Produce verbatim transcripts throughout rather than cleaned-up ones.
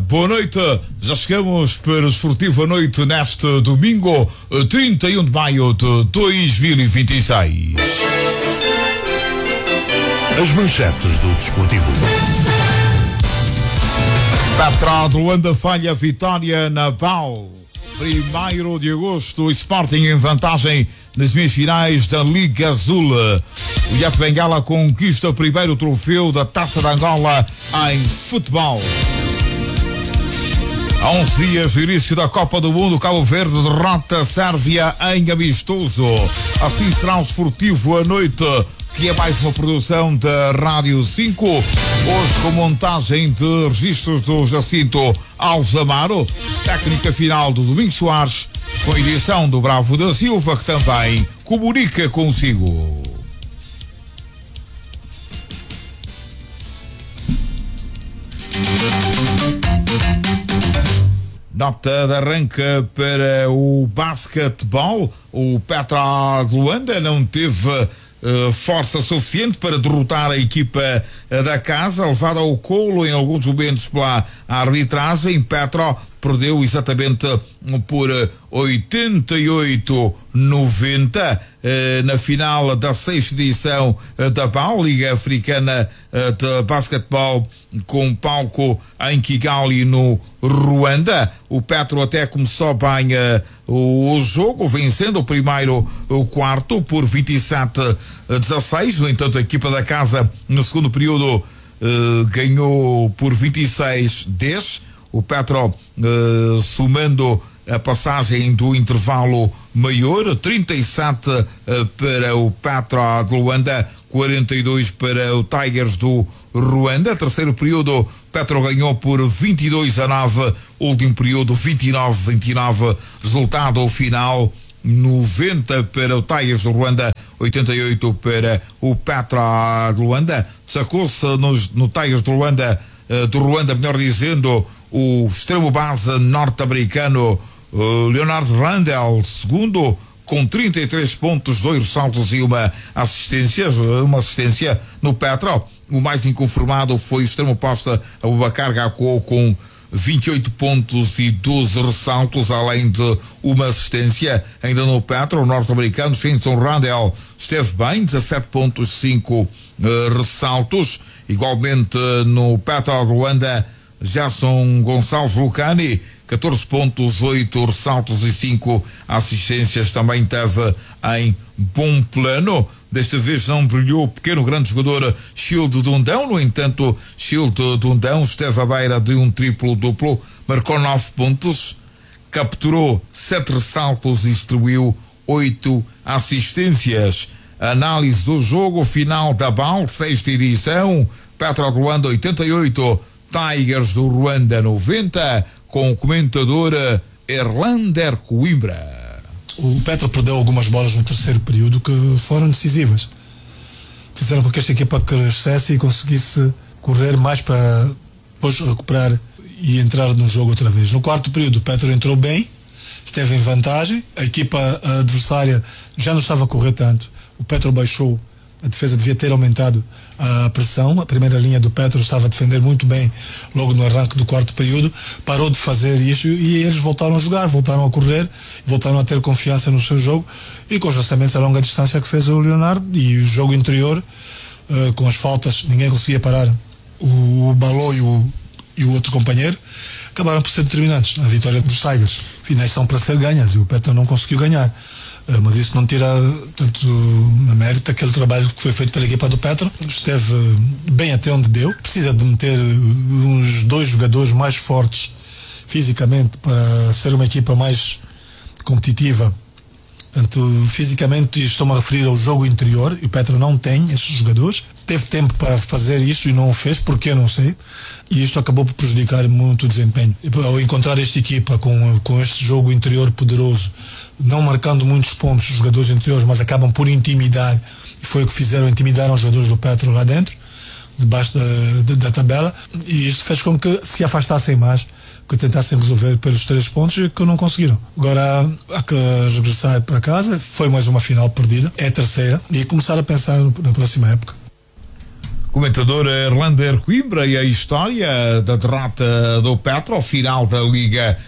boa noite. Já chegamos para o Esportivo à Noite neste domingo, trinta e um de maio de dois mil e vinte e seis. As manchetes do Desportivo. Petra de Luanda falha vitória na B A U. Primeiro de agosto, o Sporting em vantagem nas meias finais da Liga Azul. O Iap Bengala conquista o primeiro troféu da Taça de Angola em futebol. Há onze dias do início da Copa do Mundo, Cabo Verde derrota a Sérvia em amistoso. Assim será o Esportivo à Noite, que é mais uma produção da Rádio cinco, hoje com montagem de registros do Jacinto Alzamaro, técnica final do Domingos Soares, com edição do Bravo da Silva, que também comunica consigo. Nota de arranque para o basquetebol. O Petra de Luanda não teve uh, força suficiente para derrotar a equipa uh, da casa, levada ao colo em alguns momentos pela arbitragem. Petra perdeu exatamente por oitenta e oito a noventa eh, na final da sexta edição eh, da B A U, Liga Africana eh, de Basquetebol, com palco em Kigali, no Ruanda. O Petro até começou bem eh, o jogo, vencendo o primeiro o quarto por vinte e sete a dezasseis. No entanto, a equipa da casa no segundo período eh, ganhou por vinte e seis a dez. O Petro uh, somando a passagem do intervalo maior, trinta e sete uh, para o Petro de Luanda, quarenta e dois para o Tigers do Ruanda. Terceiro período, Petro ganhou por vinte e dois a nove, último período vinte e nove a vinte e nove, resultado final noventa para o Tigers do Ruanda, oitenta e oito para o Petro de Luanda. Sacou-se no Tigers do Ruanda, uh, do Ruanda, melhor dizendo, o extremo base norte-americano uh, Leonard Randall, segundo, com trinta e três pontos, dois ressaltos e uma assistência, uma assistência no Petro. O mais inconformado foi o extremo posta Abubakar Gakpo, com vinte e oito pontos e doze ressaltos, além de uma assistência. Ainda no Petro, o norte-americano Shenson Randall esteve bem, dezassete pontos, cinco uh, ressaltos. Igualmente uh, no Petro de Luanda, Gerson Gonçalves Lucani, catorze pontos, oito ressaltos e cinco assistências, também teve em bom plano. Desta vez não brilhou o pequeno grande jogador Shield Dundão. No entanto, Shield Dundão esteve à beira de um triplo-duplo, marcou nove pontos, capturou sete ressaltos e distribuiu oito assistências. Análise do jogo final da B A U, sexta edição, Petro de Luanda oitenta e oito, Tigers do Ruanda noventa, com o comentador Erlander Coimbra. O Petro perdeu algumas bolas no terceiro período que foram decisivas. Fizeram com que esta equipa crescesse e conseguisse correr mais para depois recuperar e entrar no jogo outra vez. No quarto período o Petro entrou bem, esteve em vantagem, a equipa adversária já não estava a correr tanto, o Petro baixou, a defesa devia ter aumentado a pressão. A primeira linha do Petro estava a defender muito bem logo no arranque do quarto período, parou de fazer isso e eles voltaram a jogar, voltaram a correr, voltaram a ter confiança no seu jogo, e com os lançamentos a longa distância que fez o Leonardo e o jogo interior, uh, com as faltas, ninguém conseguia parar o Baló e o, e o outro companheiro, acabaram por ser determinantes na vitória dos Tigers. Finais são para ser ganhas e o Petro não conseguiu ganhar. Mas isso não tira tanto a mérito aquele trabalho que foi feito pela equipa do Petro. Esteve bem até onde deu. Precisa de meter uns dois jogadores mais fortes fisicamente para ser uma equipa mais competitiva. Portanto, fisicamente estou-me a referir ao jogo interior, e o Petro não tem esses jogadores. Teve tempo para fazer isso e não o fez, porque eu não sei, e isto acabou por prejudicar muito o desempenho. Ao encontrar esta equipa com, com este jogo interior poderoso, não marcando muitos pontos os jogadores interiores, mas acabam por intimidar, e foi o que fizeram, intimidaram os jogadores do Petro lá dentro, debaixo da, da, da tabela, e isto fez com que se afastassem mais, que tentassem resolver pelos três pontos e que não conseguiram. Agora há que regressar para casa. Foi mais uma final perdida, é a terceira, e começar a pensar na próxima época. comentador Erlander Coimbra, e a história da derrota do Petro ao final da Liga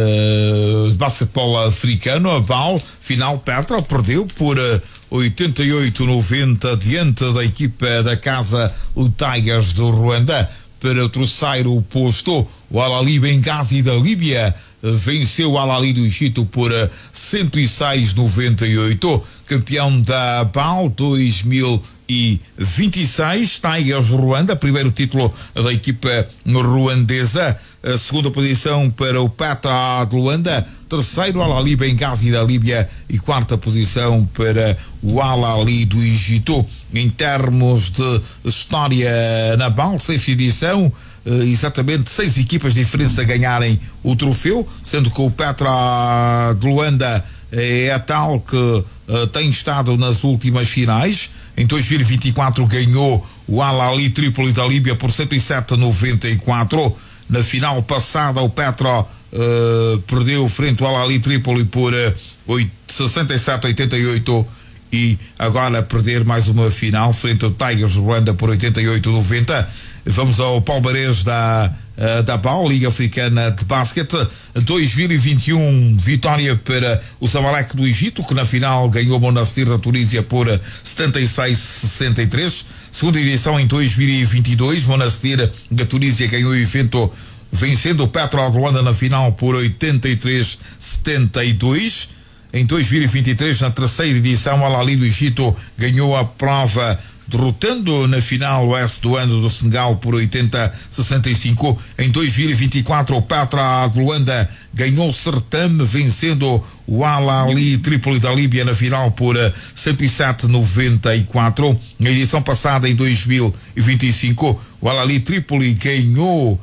uh, de Basquetebol Africano, a B A L. Final, Petro perdeu por uh, oitenta e oito a noventa diante da equipa da casa, o Tigers do Ruanda. Para o terceiro posto, o Al-Ahly Benghazi da Líbia venceu o Al-Ahly do Egito por cento e seis a noventa e oito. Campeão da B A L dois mil e vinte e seis, Tigers Ruanda, primeiro título da equipa ruandesa. A segunda posição para o Petra de Luanda, terceiro Al-Ahly Benghazi da Líbia e quarta posição para o Al-Ahly do Egito. Em termos de história na B A L, sexta edição, exatamente seis equipas diferentes a ganharem o troféu, sendo que o Petra de Luanda é a tal que uh, tem estado nas últimas finais. Em dois mil e vinte e quatro ganhou o Al-Ahly Trípoli da Líbia por cento e sete a noventa e quatro. Na final passada, o Petra uh, perdeu frente ao Al-Ahly Trípoli por uh, sessenta e sete a oitenta e oito, e agora a perder mais uma final frente ao Tigers Ruanda por oitenta e oito a noventa. Vamos ao palmarés da, uh, da B A L, Liga Africana de Basquete. dois mil e vinte e um, vitória para o Zamalek do Egito, que na final ganhou o Monastir da Tunísia por setenta e seis a sessenta e três. Segunda edição em dois mil e vinte e dois, Monastir da Tunísia ganhou o evento vencendo o Petra de Luanda na final por oitenta e três a setenta e dois. Em dois mil e vinte e três, na terceira edição, o Al-Ahly do Egito ganhou a prova derrotando na final o S do ano do Senegal por oitenta a sessenta e cinco. Em dois mil e vinte e quatro, o Petra de Luanda ganhou o certame vencendo o Al-Ahly Trípoli da Líbia na final por cento e sete a noventa e quatro. Na edição passada, em dois mil e vinte e cinco, o Al-Ahly Trípoli ganhou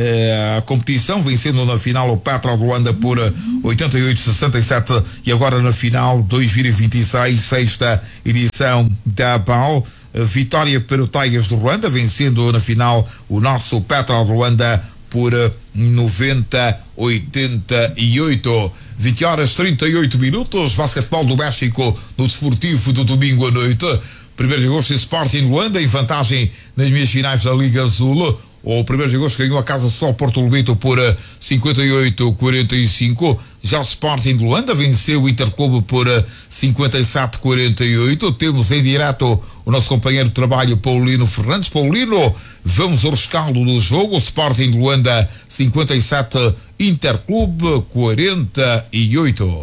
a competição, vencendo na final o Petra de Luanda por oitenta e oito a sessenta e sete, e agora na final dois mil e vinte e seis, sexta edição da B A L, vitória para o Tigers de Ruanda, vencendo na final o nosso Petra de Luanda por noventa a oitenta e oito. vinte horas e trinta e oito minutos, basquetebol do México no desportivo do domingo à noite. primeiro de agosto, Sporting Luanda em vantagem nas meias finais da Liga Azul. O primeiro de agosto ganhou a Casa Sol Porto Lobito por cinquenta e oito a quarenta e cinco. Já o Sporting de Luanda venceu o Interclube por cinquenta e sete a quarenta e oito. Temos em direto o nosso companheiro de trabalho Paulino Fernandes. Paulino, vamos ao rescaldo do jogo. O Sporting de Luanda cinquenta e sete, Interclube quarenta e oito.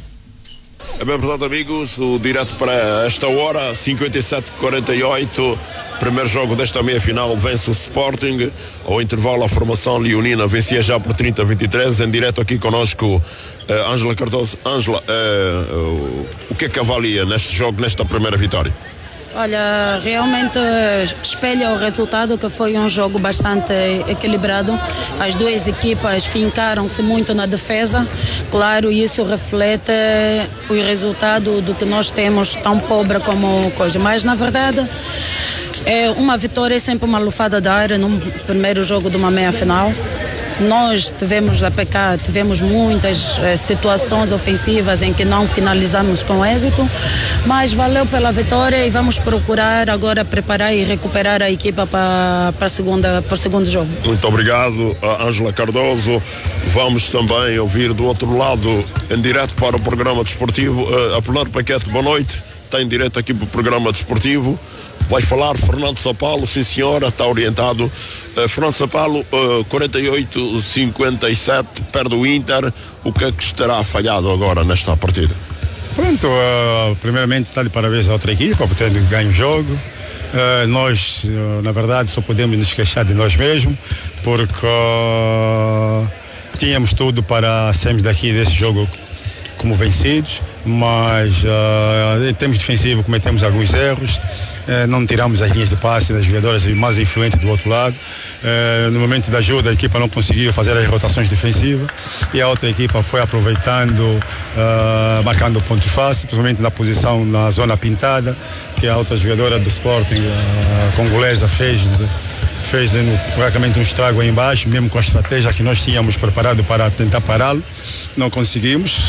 É bem verdade, amigos, o direto para esta hora, cinquenta e sete a quarenta e oito, primeiro jogo desta meia-final, vence o Sporting. Ao intervalo, a formação leonina vencia já por trinta a vinte e três. Em direto aqui conosco, Ângela uh, Cardoso. Ângela, uh, uh, o que é que avalia neste jogo, nesta primeira vitória? Olha, realmente espelha o resultado, que foi um jogo bastante equilibrado. As duas equipas fincaram-se muito na defesa. Claro, isso reflete o resultado do que nós temos, tão pobre como coisa. Mas, na verdade, é uma vitória é sempre uma lufada de ar no primeiro jogo de uma meia-final. Nós tivemos a pecar, tivemos muitas eh, situações ofensivas em que não finalizamos com êxito, mas valeu pela vitória e vamos procurar agora preparar e recuperar a equipa para para segunda para o segundo jogo. Muito obrigado, Ângela Cardoso. Vamos também ouvir do outro lado, em direto para o programa desportivo, uh, Apolinário Paquete. Boa noite. Está em direto aqui para o programa desportivo. Vai falar Fernando Sapalo, sim senhora, está orientado. Uh, Fernando Sapalo, uh, quarenta e oito a cinquenta e sete, perde o Inter. O que é que estará falhado agora nesta partida? Pronto, uh, primeiramente está de parabéns à outra equipa por ter ganho o jogo. Uh, nós, uh, na verdade, só podemos nos queixar de nós mesmos, porque uh, tínhamos tudo para sairmos daqui desse jogo como vencidos, mas uh, em termos defensivos cometemos alguns erros. Uh, não tiramos as linhas de passe das jogadoras mais influentes do outro lado. Uh, no momento da ajuda, a equipa não conseguiu fazer as rotações defensivas e a outra equipa foi aproveitando, uh, marcando pontos fáceis, principalmente na posição na zona pintada, que a outra jogadora do Sporting, a congolesa, fez, fez praticamente um estrago aí embaixo, mesmo com a estratégia que nós tínhamos preparado para tentar pará-lo. Não conseguimos.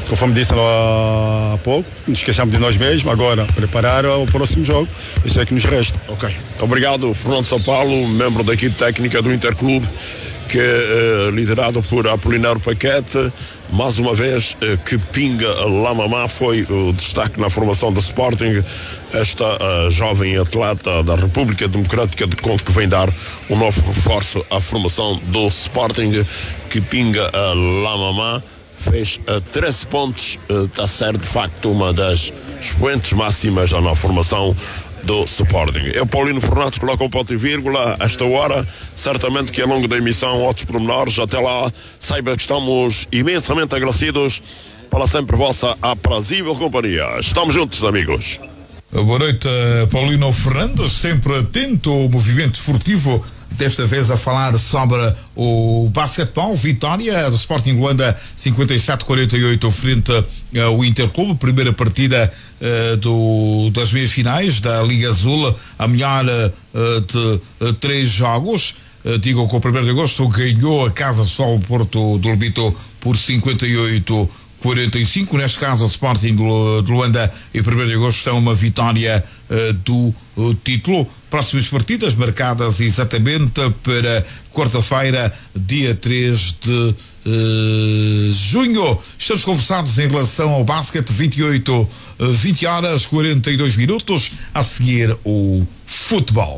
conforme disse há pouco, nos esquecemos de nós mesmos, agora preparar o próximo jogo, isso é que nos resta. Ok, obrigado Fernando São Paulo, membro da equipe técnica do Interclube, que é liderado por Apolinário Paquete. Mais uma vez, que pinga La Mamá foi o destaque na formação do Sporting, esta uh, jovem atleta da República Democrática de Congo, que vem dar um novo reforço à formação do Sporting. Que pinga La Mamá fez uh, treze pontos, está uh, certo, de facto uma das expoentes máximas na formação do Sporting. Eu, Paulino Fernandes, coloco um ponto e vírgula a esta hora. Certamente que ao longo da emissão outros pormenores. Até lá, saiba que estamos imensamente agradecidos pela sempre vossa aprazível companhia. Estamos juntos, amigos. Boa noite, Paulino Fernandes, sempre atento ao movimento esportivo, desta vez a falar sobre o basquetebol. Vitória do Sporting Luanda cinquenta e sete a quarenta e oito frente ao Interclube, primeira partida Uh, do, das meias finais da Liga Azul, a melhor uh, de uh, três jogos. Uh, digo que o primeiro de agosto ganhou a Casa Sol Porto do Lobito por cinquenta e oito a quarenta e cinco. Neste caso, o Sporting de Luanda e primeiro de agosto estão uma vitória uh, do uh, título. Próximas partidas marcadas exatamente para quarta-feira, dia três de Uh, junho. Estamos conversados em relação ao basquete. Vinte e oito, vinte horas, quarenta e dois minutos. A seguir, o futebol.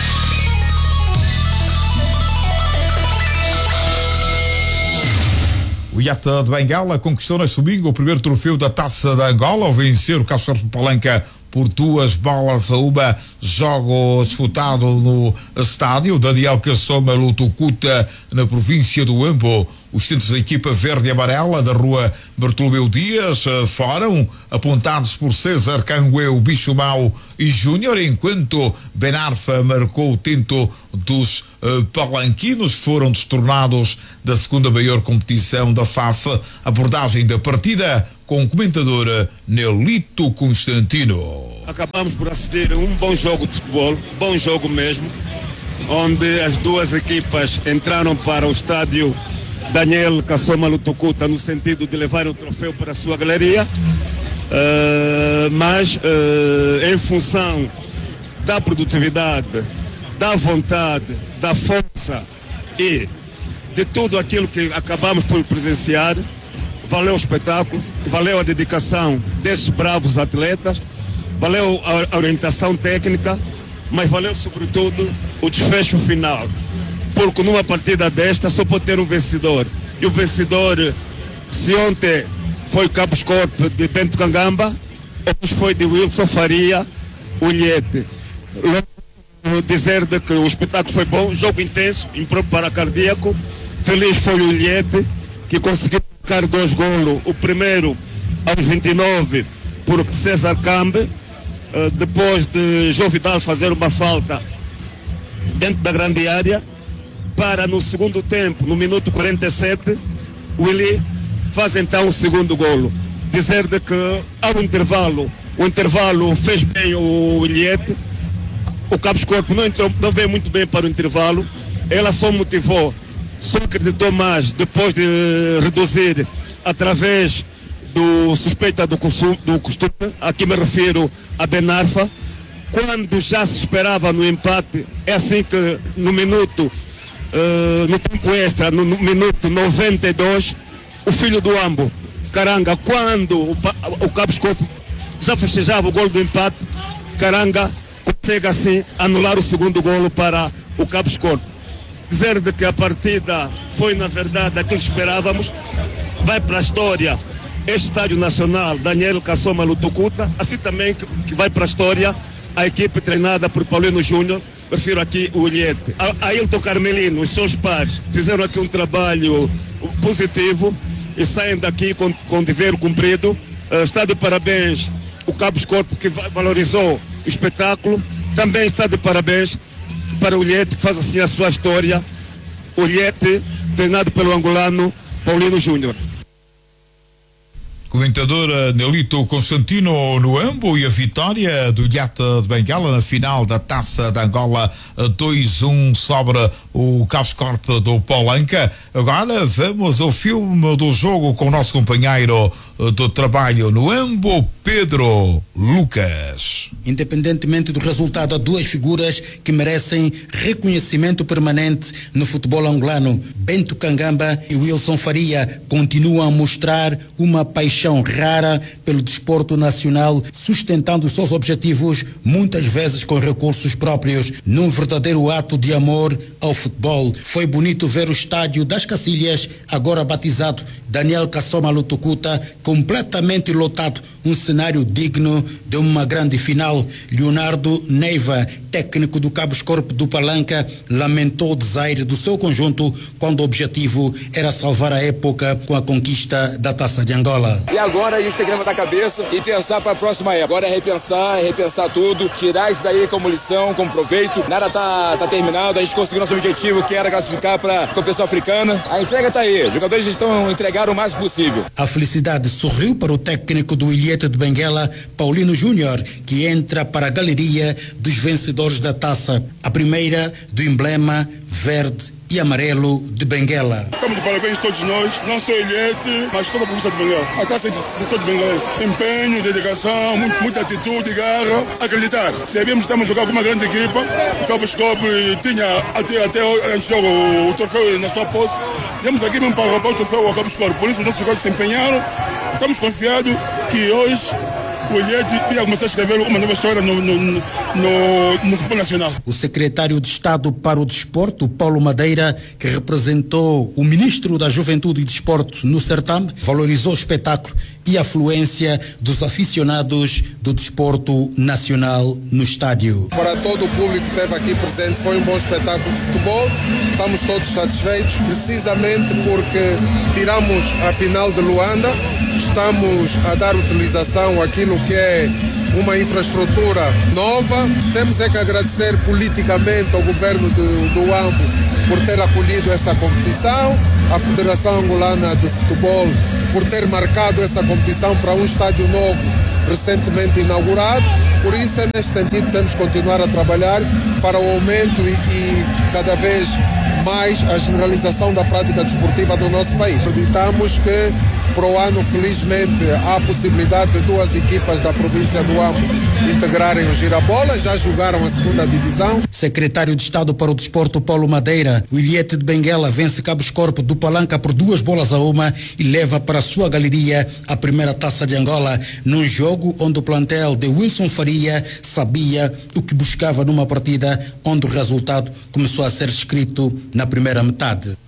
O Iata de Bengala conquistou neste domingo o primeiro troféu da Taça da Angola ao vencer o Castro de Palanca por duas bolas a uma. Jogo disputado no estádio Daniel Cassoma Lutucuta, na província do Ambo. Os tentos da equipa verde e amarela da rua Bartolomeu Dias foram apontados por César Cangueu, Bicho Mau e Júnior, enquanto Benarfa marcou o tento dos uh, palanquinos. Foram destornados da segunda maior competição da F A F. Abordagem da partida com o comentador Neolito Constantino. Acabamos por assistir a um bom jogo de futebol, bom jogo mesmo, onde as duas equipas entraram para o estádio Daniel Cassoma Lutucuta no sentido de levar o troféu para a sua galeria, uh, mas uh, em função da produtividade, da vontade, da força e de tudo aquilo que acabamos por presenciar, valeu o espetáculo, valeu a dedicação desses bravos atletas, valeu a orientação técnica, mas valeu sobretudo o desfecho final. Porque numa partida desta só pode ter um vencedor. E o vencedor, se ontem foi o Cabos Corpo de Bento Cangamba, hoje foi de Wilson Faria Ulhete. Dizer de que o espetáculo foi bom, jogo intenso, impróprio para cardíaco. Feliz foi o Ulhete, que conseguiu marcar dois golos. O primeiro aos vinte e nove por César Cambe, depois de João Vidal fazer uma falta dentro da grande área. Para no segundo tempo, no minuto quarenta e sete, Willy faz então o segundo golo. Dizer de que ao intervalo, o intervalo fez bem o Williete, o Cabos Corpo não, entrou, não veio muito bem para o intervalo, ela só motivou, só acreditou mais depois de reduzir através do suspeita do costume, do costume, aqui me refiro a Benarfa, quando já se esperava no empate. É assim que no minuto Uh, no tempo extra, no, no minuto noventa e dois, o filho do Ambo, Caranga, quando o, o Cabos Corpo já festejava o golo do empate, Caranga consegue assim anular o segundo golo para o Cabos Corpo. Dizer de que a partida foi na verdade aquilo que esperávamos, vai para a história este Estádio Nacional Daniel Cassoma Lutucuta, assim também que, que vai para a história a equipe treinada por Paulino Júnior. Prefiro aqui o Ulhete. A Ailton Carmelino, os seus pais, fizeram aqui um trabalho positivo e saem daqui com, com dever cumprido. Uh, está de parabéns o Cabos Corpo, que valorizou o espetáculo. Também está de parabéns para o Ulhete, que faz assim a sua história. Ulhete, treinado pelo angolano Paulino Júnior. Comentador Nelito Constantino Nuambo, e a vitória do Ilhata de Bengala na final da Taça de Angola dois a um sobre o Cabos Corp do Palanca. Agora vamos ao filme do jogo com o nosso companheiro do trabalho Nuambo, Pedro Lucas. Independentemente do resultado, há duas figuras que merecem reconhecimento permanente no futebol angolano. Bento Kangamba e Wilson Faria continuam a mostrar uma paixão rara pelo desporto nacional, sustentando seus objetivos muitas vezes com recursos próprios, num verdadeiro ato de amor ao futebol. Foi bonito ver o estádio das Cacilhas, agora batizado Daniel Kassoma Lutukuta, completamente lotado, um cenário digno de uma grande final. Leonardo Neiva, técnico do Cabos Corp do Palanca, lamentou o desaire do seu conjunto quando o objetivo era salvar a época com a conquista da Taça de Angola. E agora a gente tem que levantar a cabeça e pensar para a próxima época. Agora é repensar, é repensar tudo, tirar isso daí como lição, como proveito. Nada tá, tá terminado, a gente conseguiu nosso objetivo, que era classificar para a competição africana. A entrega tá aí, os jogadores estão entregar o máximo possível. A felicidade sorriu para o técnico do Ilheta de Benguela, Paulino Júnior, que entra para a galeria dos vencedores da taça, a primeira do emblema verde e amarelo de Benguela. Estamos de parabéns a todos nós, não só Ilhete, mas toda a população de Benguela. A taça de, de todos os benguelenses. Empenho, dedicação, muito, muita atitude, garra, acreditar. Sabíamos que estamos a jogar com uma grande equipa. O Cabos Corp tinha até, até antes do jogo o, o troféu na sua posse. Viemos aqui mesmo para roubar o troféu ao Cabos Corp. Por isso os nossos jogadores se empenharam. Estamos confiados que hoje o Ilhete ia começar a escrever uma nova história no, no, no, no futebol nacional. O secretário de Estado para o Desporto, Paulo Madeira, que representou o ministro da Juventude e Desporto no certame, valorizou o espetáculo e a afluência dos aficionados do desporto nacional no estádio. Para todo o público que esteve aqui presente, foi um bom espetáculo de futebol. Estamos todos satisfeitos, precisamente porque tiramos a final de Luanda, estamos a dar utilização àquilo que é uma infraestrutura nova. Temos é que agradecer politicamente ao governo do, do Uambo por ter acolhido essa competição, a Federação Angolana de Futebol por ter marcado essa competição para um estádio novo recentemente inaugurado. Por isso é neste sentido que temos que continuar a trabalhar para o aumento e, e cada vez mais a generalização da prática desportiva do nosso país. Acreditamos que para o ano, felizmente, há a possibilidade de duas equipas da província do Uambo integrarem o Girabola, já jogaram a segunda divisão. Secretário de Estado para o Desporto, Paulo Madeira, o Ilhete de Benguela vence Cabos Corp do Palanca por duas bolas a uma e leva para a sua galeria a primeira Taça de Angola, num jogo onde o plantel de Wilson Faria sabia o que buscava numa partida onde o resultado começou a ser escrito na primeira metade.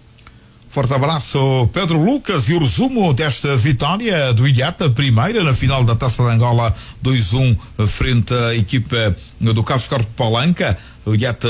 Forte abraço, Pedro Lucas, e o resumo desta vitória do Ilhata, primeira na final da Taça de Angola, dois a um frente à equipa do Cabos Corp Palanca. O Ilhata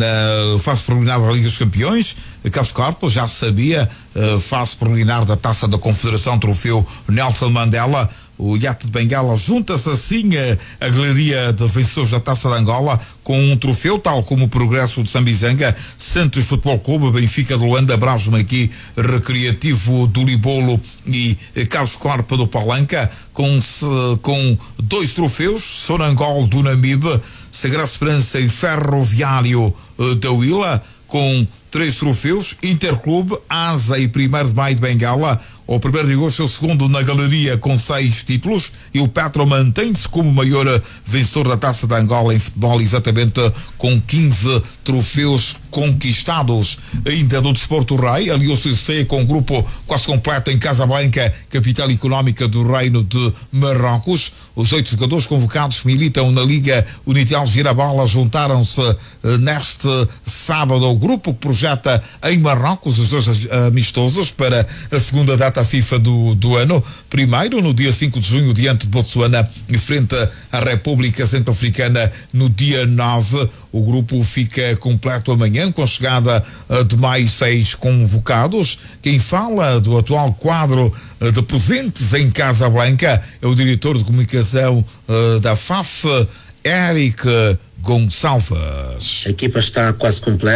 na fase preliminar da Liga dos Campeões. Cabos Corp já sabia, fase preliminar da Taça da Confederação, troféu Nelson Mandela. O Ilhata de Bengala junta-se assim a, a galeria de vencedores da Taça de Angola com um troféu, tal como o Progresso de Sambizanga, Santos Futebol Clube, Benfica de Luanda, Bravos Maqui, Recreativo do Libolo e Cabos Corp do Palanca, com, com dois troféus, Sonangol do Namibe, Sagrada Esperança e Ferroviário da Huila, com três troféus, Interclube, Asa e primeiro de Maio de Bengala. O primeiro de agosto é o segundo na galeria com seis títulos, e o Petro mantém-se como o maior vencedor da Taça de Angola em futebol, exatamente com quinze troféus conquistados. Ainda do Desporto Rei, aliou-se com um grupo quase completo em Casablanca, capital económica do Reino de Marrocos. Os oito jogadores convocados que militam na Liga Unitel Girabola juntaram-se uh, neste sábado ao grupo que projeta em Marrocos os dois amistosos para a segunda data FIFA do, do ano. Primeiro, no dia cinco de junho, diante de Botsuana, em frente à República Centro-Africana, no dia nove. O grupo fica completo amanhã, com a chegada uh, de mais seis convocados. Quem fala do atual quadro uh, de presentes em Casablanca é o diretor de comunicação uh, da F A F, Eric Gonçalves. A equipa está quase completa.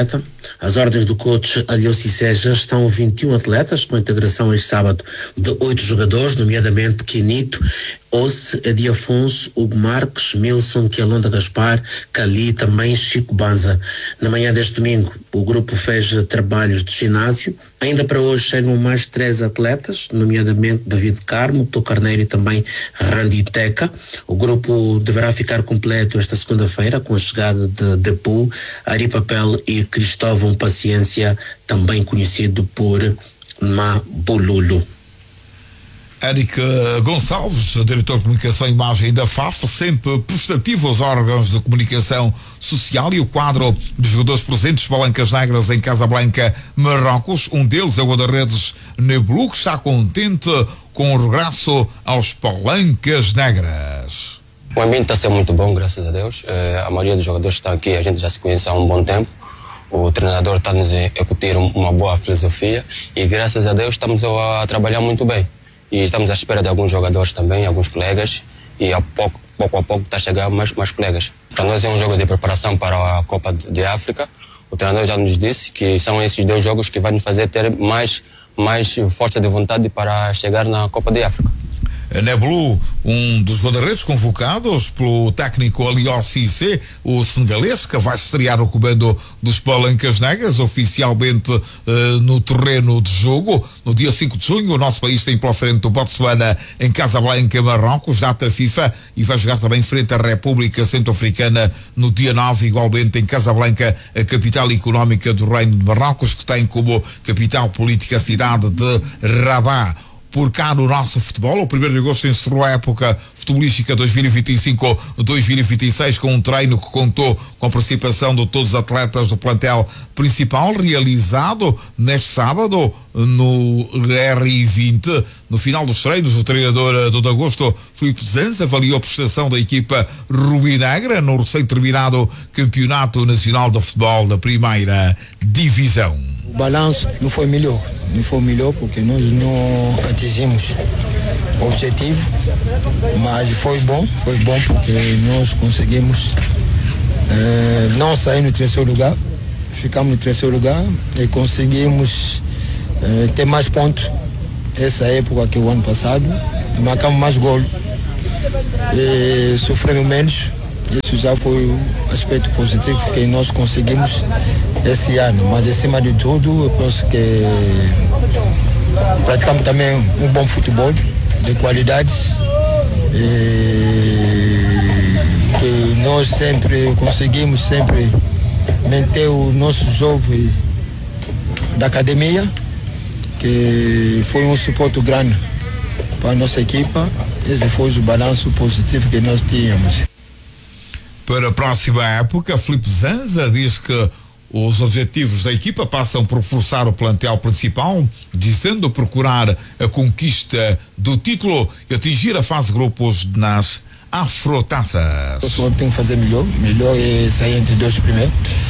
Às ordens do coach Aliou Ciseja estão vinte e um atletas, com integração este sábado de oito jogadores, nomeadamente Quinito, Osse, Edi Afonso, Hugo Marques, Milson, Quelonda Gaspar, Cali, também Chico Banza. Na manhã deste domingo, o grupo fez trabalhos de ginásio. Ainda para hoje chegam mais três atletas, nomeadamente David Carmo, Tô Carneiro e também Randy Teca. O grupo deverá ficar completo esta segunda-feira com a chegada de Depu, Ari Papel e Cristóvão Paciência, também conhecido por Mabululu. Érica Gonçalves, diretor de comunicação e imagem da F A F, sempre prestativo aos órgãos de comunicação social, e o quadro dos jogadores presentes, Palancas Negras em Casablanca, Marrocos. Um deles é o guarda-redes Neblu, que está contente com o regresso aos Palancas Negras. O ambiente está a ser muito bom, graças a Deus. É, a maioria dos jogadores que estão aqui, a gente já se conhece há um bom tempo. O treinador está nos a incutir uma boa filosofia e, graças a Deus, estamos a trabalhar muito bem. E estamos à espera de alguns jogadores também, alguns colegas, e a pouco, pouco a pouco está a chegar mais, mais colegas. Para nós é um jogo de preparação para a Copa de África. O treinador já nos disse que são esses dois jogos que vão nos fazer ter mais, mais força de vontade para chegar na Copa de África. Neblu, um dos guarda-redes convocados pelo técnico Aliou Cissé, o senegalês, que vai estrear o comando dos Palancas Negras oficialmente uh, no terreno de jogo. No dia cinco de junho, o nosso país tem pela frente o Botsuana em Casablanca, Marrocos, data FIFA, e vai jogar também frente à República Centro-Africana no dia nove, igualmente em Casablanca, a capital económica do Reino de Marrocos, que tem como capital política a cidade de Rabat. Por cá no nosso futebol, o primeiro de agosto encerrou a época futebolística dois mil e vinte e cinco dois mil e vinte e seis com um treino que contou com a participação de todos os atletas do plantel principal, realizado neste sábado no R I vinte. No final dos treinos, o treinador do de agosto, Filipe Zanza, avaliou a prestação da equipa rubinegra no recém-terminado Campeonato Nacional de Futebol da Primeira Divisão. O balanço não foi melhor, não foi melhor porque nós não atingimos o objetivo, mas foi bom, foi bom porque nós conseguimos eh, não sair no terceiro lugar, ficamos no terceiro lugar e conseguimos eh, ter mais pontos essa época que o ano passado, marcamos mais gol e sofremos menos. Isso já foi um aspecto positivo que nós conseguimos esse ano, mas acima de tudo eu penso que praticamos também um bom futebol de qualidade e que nós sempre conseguimos sempre manter o nosso jovem da academia, que foi um suporte grande para a nossa equipa. Esse foi o balanço positivo que nós tínhamos. Para a próxima época, Filipe Zanza diz que os objetivos da equipa passam por reforçar o plantel principal, dizendo procurar a conquista do título e atingir a fase de grupos nas Afrotaças. O pessoal tem que fazer melhor, melhor é sair entre dois primeiros.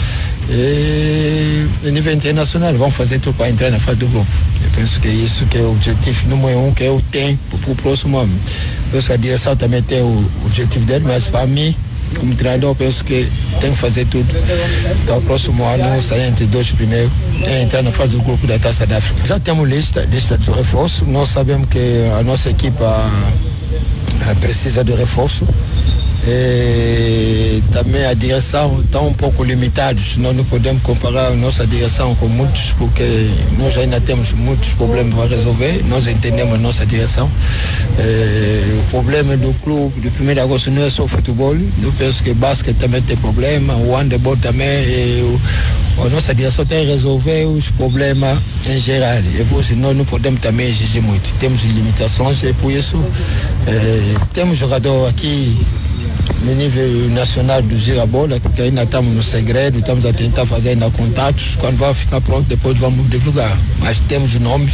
E a nível internacional vamos fazer tudo para entrar na fase do grupo. Eu penso que isso que é o objetivo número um que eu tenho para o próximo ano. Eu penso que a direção também tem o objetivo dele, mas para mim, como treinador, eu penso que tem que fazer tudo para o próximo ano sair entre dois primeiros e entrar na fase do grupo da Taça da África. Já temos lista, lista de reforço. Nós sabemos que a nossa equipa precisa de reforço. E também a direção está um pouco limitada, nós não podemos comparar a nossa direção com muitos, porque nós ainda temos muitos problemas para resolver, nós entendemos a nossa direção. E o problema do clube de primeiro de agosto não é só o futebol, eu penso que o basquete também tem problema, o handebol também, e o, a nossa direção tem que resolver os problemas em geral, e por isso nós não podemos também exigir muito, temos limitações e por isso é, temos jogador aqui no nível nacional do Girabola, porque ainda estamos no segredo, estamos a tentar fazer ainda contatos, quando vai ficar pronto depois vamos divulgar, mas temos nomes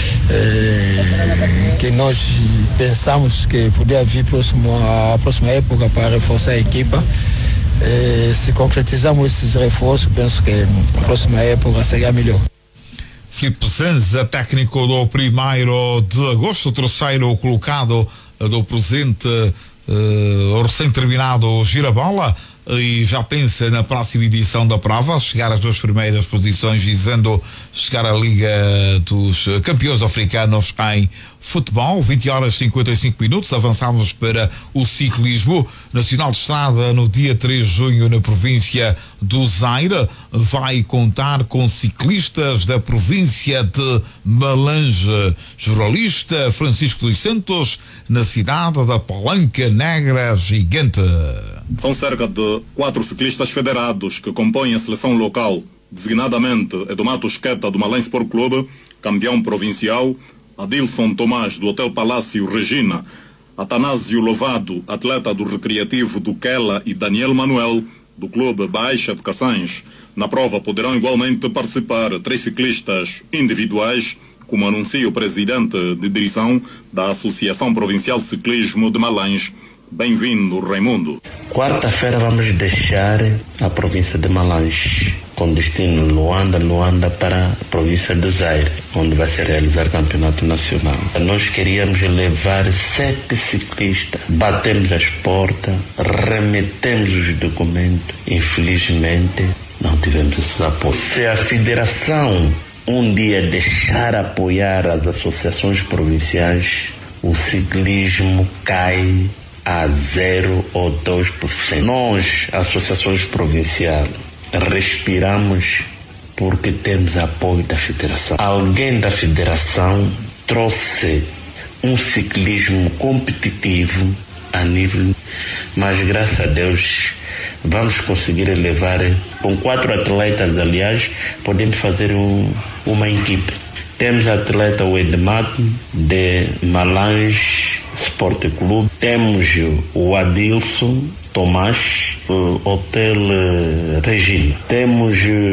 eh, que nós pensamos que poderia vir próximo, a próxima época para reforçar a equipa. Eh, se concretizarmos esses reforços, penso que a próxima época será melhor. Filipe Zanza, técnico do primeiro de agosto, o terceiro colocado do presente Uh, o recém-terminado Girabola, e já pensa na próxima edição da prova, chegar às duas primeiras posições, visando chegar à Liga dos Campeões Africanos em futebol. Vinte horas e cinquenta e cinco minutos. Avançamos para o ciclismo nacional de estrada no dia três de junho na província do Zaire. Vai contar com ciclistas da província de Malange. Jornalista Francisco dos Santos, na cidade da Palanca Negra Gigante. São cerca de quatro ciclistas federados que compõem a seleção local, designadamente Edomato Esqueta do Malange Sport Clube, campeão provincial, Adilson Tomás do Hotel Palácio Regina, Atanásio Louvado, atleta do Recreativo do Quela, e Daniel Manuel do Clube Baixa de Caçães. Na prova poderão igualmente participar três ciclistas individuais, como anuncia o presidente de direção da Associação Provincial de Ciclismo de Malange. Bem-vindo, Raimundo. Quarta-feira vamos deixar a província de Malange, com destino Luanda, Luanda para a província de Zaire, onde vai se realizar o campeonato nacional. Nós queríamos levar sete ciclistas, batemos as portas, remetemos os documentos, infelizmente não tivemos esse apoio. Se a federação um dia deixar apoiar as associações provinciais, o ciclismo cai a zero ou dois por cento. Nós, associações provinciais, respiramos porque temos apoio da federação. Alguém da federação trouxe um ciclismo competitivo a nível, mas graças a Deus vamos conseguir levar, com quatro atletas, aliás, podemos fazer um, uma equipe. Temos atleta o Edmato de Malange Sport Clube, temos o Adilson Tomás, o Hotel Regina, temos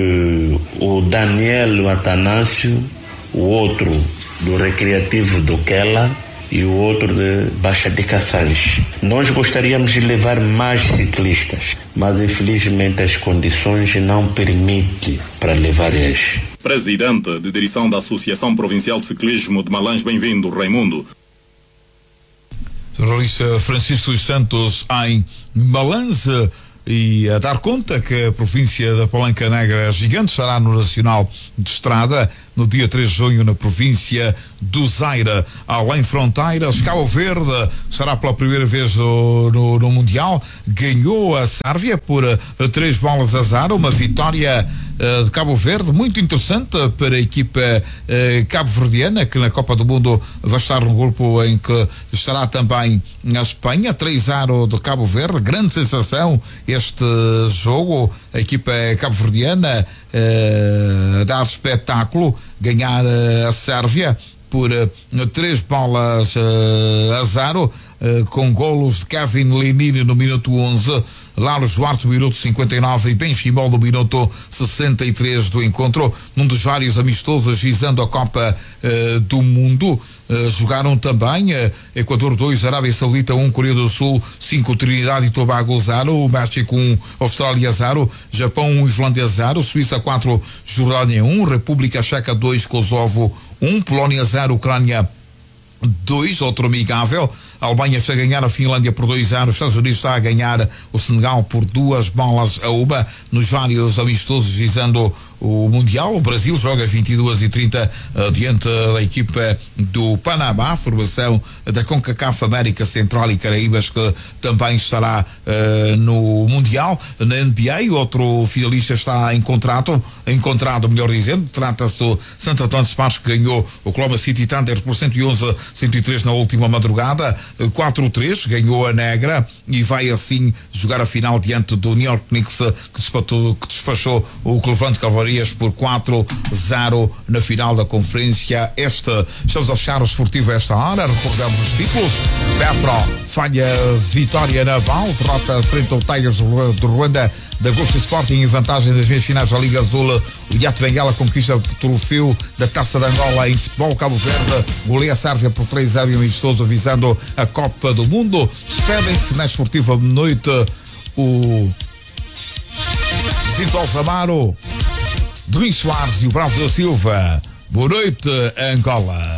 o Daniel Atanásio, o outro do Recreativo do Quela e o outro de Baixa de Caçães. Nós gostaríamos de levar mais ciclistas, mas infelizmente as condições não permitem para levar eles. Presidente de direção da Associação Provincial de Ciclismo de Malange, bem-vindo, Raimundo. Jornalista Francisco dos Santos em Malange, e a dar conta que a província da Palanca Negra Gigante estará no Nacional de Estrada no dia três de junho na província do Zaire. Além fronteiras, Cabo Verde estará pela primeira vez no, no, no Mundial, ganhou a Sérvia por uh, três bolas a zero, uma vitória uh, de Cabo Verde muito interessante para a equipa uh, cabo-verdiana, que na Copa do Mundo vai estar no grupo em que estará também a Espanha. Três a zero de Cabo Verde, grande sensação este jogo, a equipa cabo-verdiana uh, a dar espetáculo, ganhar uh, a Sérvia por uh, três bolas uh, a zero, uh, com golos de Kevin Lenini no minuto onze, Lalo Duarte no minuto cinquenta e nove e Ben Chimol no minuto sessenta e três do encontro, num dos vários amistosos visando a Copa uh, do Mundo. Uh, jogaram também uh, Equador dois, Arábia Saudita um, Coreia do Sul cinco, Trinidade e Tobago zero, México um, Austrália zero, Japão um, Islândia zero, Suíça quatro, Jordânia um, República Checa dois, Kosovo um, Polónia zero, Ucrânia dois, outro amigável. A Alemanha está a ganhar a Finlândia por dois a zero, os Estados Unidos está a ganhar o Senegal por duas bolas a uma, nos vários amistosos visando o Mundial. O Brasil joga às vinte e duas e trinta uh, diante da equipa do Panamá, formação da CONCACAF América Central e Caraíbas, que também estará uh, no Mundial. Na N B A, outro finalista está em contrato, encontrado, melhor dizendo, trata-se do Santo Antônio Spurs, que ganhou o Oklahoma City Thunder por cento e onze a cento e três na última madrugada, quatro a três, ganhou a Negra e vai assim jogar a final diante do New York Knicks, que despachou, que despachou o Cleveland Cavaliers por quatro a zero na final da conferência. Esta, estamos a fechar o esportivo a esta hora, recordamos os títulos. Petro falha vitória naval, derrota frente ao Tigers do Ruanda da Gosto Sporting em vantagem das meias finais da Liga Azul. O Yacht Benguela conquista o troféu da Taça de Angola em futebol. Cabo Verde goleia a Sérvia por três a zero e amistoso visando a Copa do Mundo. Despedem-se na esportiva de noite o Zito Alzamaro, Domingos Soares e o Bravo da Silva. Boa noite, Angola.